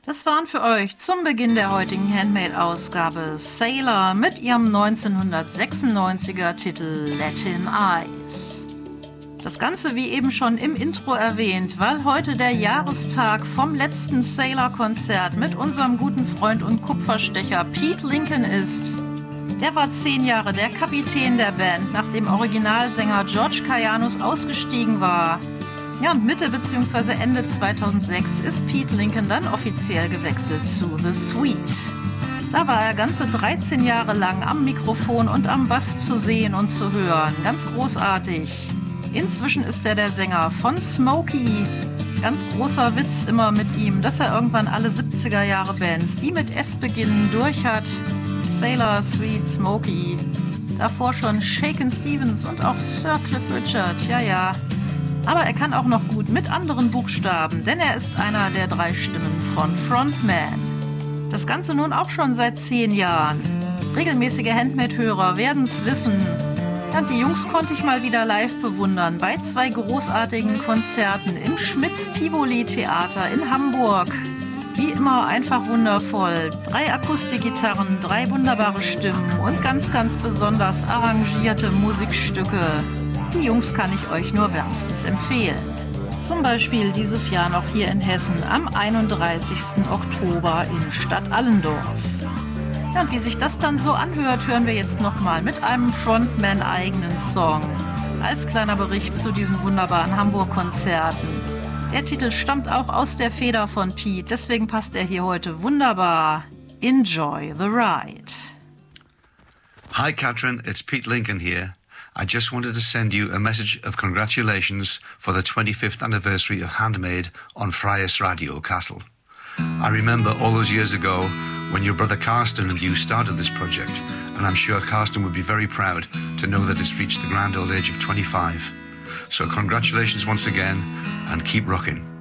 Das waren für euch zum Beginn der heutigen Handmade-Ausgabe Sailor mit ihrem 1996er Titel Latin Eyes. Das Ganze, wie eben schon im Intro erwähnt, weil heute der Jahrestag vom letzten Sailor-Konzert mit unserem guten Freund und Kupferstecher Pete Lincoln ist. Der war 10 Jahre der Kapitän der Band, nachdem Originalsänger George Kayanus ausgestiegen war. Ja, und Mitte bzw. Ende 2006 ist Pete Lincoln dann offiziell gewechselt zu The Sweet. Da war er ganze 13 Jahre lang am Mikrofon und am Bass zu sehen und zu hören. Ganz großartig. Inzwischen ist er der Sänger von Smokey. Ganz großer Witz immer mit ihm, dass er irgendwann alle 70er Jahre Bands, die mit S beginnen, durch hat. Sailor, Sweet, Smokey. Davor schon Shakin' Stevens und auch Sir Cliff Richard, ja. Aber er kann auch noch gut mit anderen Buchstaben, denn er ist einer der 3 Stimmen von Frontman. Das Ganze nun auch schon seit 10 Jahren. Regelmäßige Handmade-Hörer werden's wissen. Ja, die Jungs konnte ich mal wieder live bewundern bei 2 großartigen Konzerten im Schmitz-Tivoli-Theater in Hamburg. Wie immer einfach wundervoll. 3 Akustikgitarren, 3 wunderbare Stimmen und ganz, ganz besonders arrangierte Musikstücke. Die Jungs kann ich euch nur wärmstens empfehlen. Zum Beispiel dieses Jahr noch hier in Hessen am 31. Oktober in Stadt Allendorf. Ja, und wie sich das dann so anhört, hören wir jetzt nochmal mit einem Frontman-eigenen Song. Als kleiner Bericht zu diesen wunderbaren Hamburg-Konzerten. Der Titel stammt auch aus der Feder von Pete, deswegen passt er hier heute wunderbar. Enjoy the ride. Hi Katrin, it's Pete Lincoln here. I just wanted to send you a message of congratulations for the 25th anniversary of Handmade on Freies Radio Castle. I remember all those years ago when your brother Carsten and you started this project, and I'm sure Carsten would be very proud to know that it's reached the grand old age of 25. So congratulations once again, and keep rocking.